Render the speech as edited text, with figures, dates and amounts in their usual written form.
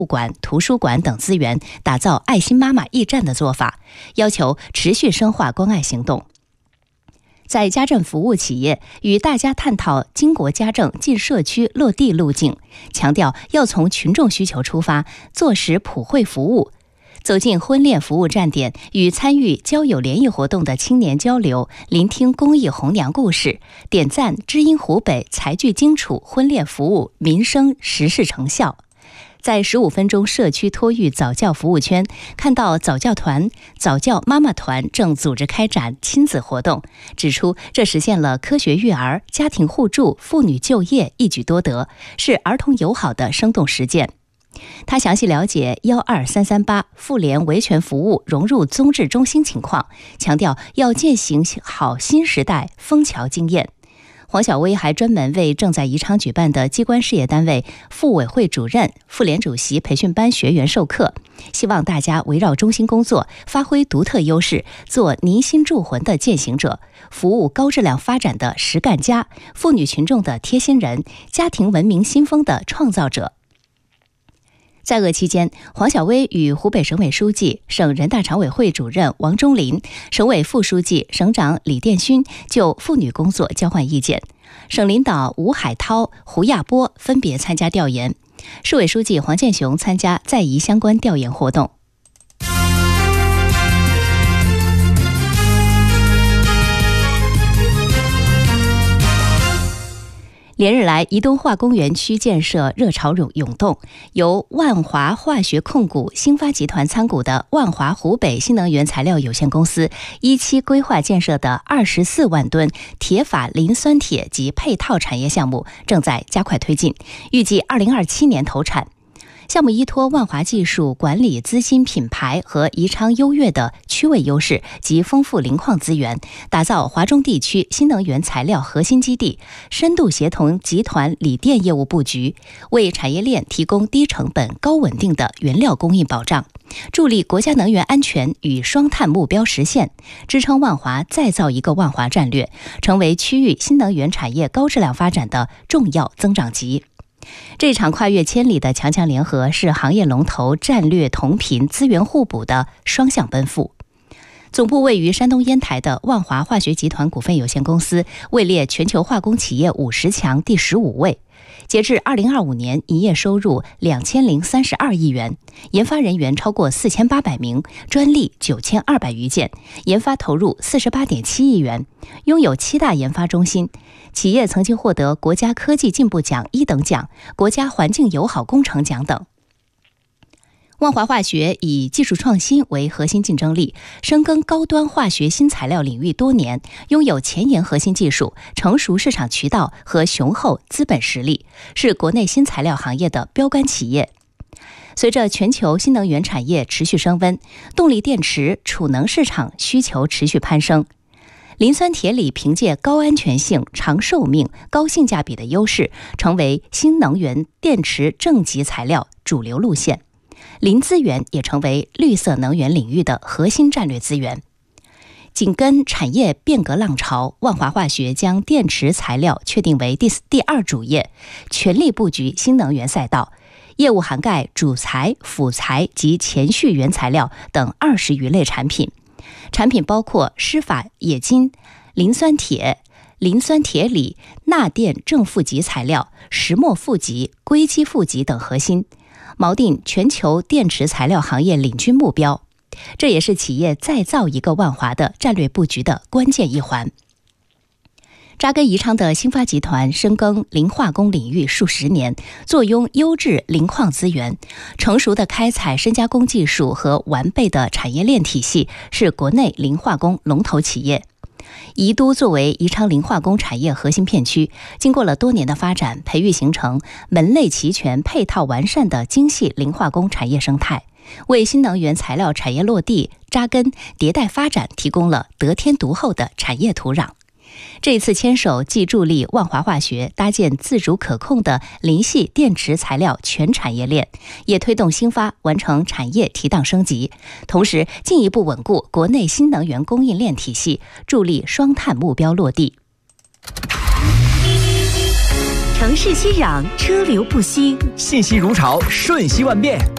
物馆、图书馆等资源，打造爱心妈妈驿站的做法，要求持续深化关爱行动。在家政服务企业与大家探讨经国家政进社区落地路径，强调要从群众需求出发，做实普惠服务，走进婚恋服务站点，与参与交友联谊活动的青年交流，聆听公益红娘故事，点赞知音湖北才具荆楚婚恋服务民生实事成效。在15分钟社区托育早教服务圈，看到早教团、早教妈妈团正组织开展亲子活动，指出这实现了科学育儿、家庭互助、妇女就业一举多得，是儿童友好的生动实践。他详细了解12338妇联维权服务融入综治中心情况，强调要践行好新时代枫桥经验。黄晓薇还专门为正在宜昌举办的机关事业单位妇委会主任、妇联主席培训班学员授课，希望大家围绕中心工作，发挥独特优势，做凝心铸魂的践行者，服务高质量发展的实干家，妇女群众的贴心人，家庭文明新风的创造者。在鄂期间，黄晓薇与湖北省委书记、省人大常委会主任王忠林、省委副书记、省长李殿勋就妇女工作交换意见。省领导吴海涛、胡亚波分别参加调研，市委书记黄建雄参加在宜相关调研活动。连日来，宜东化工园区建设热潮涌动，由万华化学控股兴发集团参股的万华湖北新能源材料有限公司一期规划建设的24万吨铁法磷酸铁及配套产业项目正在加快推进，预计2027年投产。项目依托万华技术、管理、资金、品牌和宜昌优越的区位优势及丰富磷矿资源，打造华中地区新能源材料核心基地，深度协同集团锂电业务布局，为产业链提供低成本、高稳定的原料供应保障，助力国家能源安全与双碳目标实现，支撑万华再造一个万华战略，成为区域新能源产业高质量发展的重要增长极。这场跨越千里的强强联合，是行业龙头战略同频、资源互补的双向奔赴。总部位于山东烟台的万华化学集团股份有限公司位列全球化工企业50强第15位。截至2025年，营业收入2032亿元，研发人员超过4800名，专利9200余件，研发投入48.7亿元，拥有7大研发中心。企业曾经获得国家科技进步奖1等奖、国家环境友好工程奖等。万华化学以技术创新为核心竞争力，深耕高端化学新材料领域多年，拥有前沿核心技术、成熟市场渠道和雄厚资本实力，是国内新材料行业的标杆企业。随着全球新能源产业持续升温，动力电池、储能市场需求持续攀升。磷酸铁锂凭借高安全性、长寿命、高性价比的优势，成为新能源电池正极材料主流路线。磷资源也成为绿色能源领域的核心战略资源。紧跟产业变革浪潮，万华化学将电池材料确定为第二主业，全力布局新能源赛道，业务涵盖主材、辅材及前续原材料等20余类产品。产品包括湿法冶金、磷酸铁、磷酸铁锂、钠电正负极材料、石墨负极、硅基负极等核心，锚定全球电池材料行业领军目标。这也是企业再造一个万华的战略布局的关键一环。扎根宜昌的兴发集团深耕磷化工领域数十年，坐拥优质磷矿资源，成熟的开采深加工技术和完备的产业链体系，是国内磷化工龙头企业。宜都作为宜昌磷化工产业核心片区，经过了多年的发展培育，形成门类齐全、配套完善的精细磷化工产业生态，为新能源材料产业落地、扎根、迭代发展提供了得天独厚的产业土壤。这一次牵手既助力万华化学搭建自主可控的磷系电池材料全产业链，也推动兴发完成产业提档升级，同时进一步稳固国内新能源供应链体系，助力双碳目标落地。 城市熙攘，车流不息， 信息如潮，瞬息万变。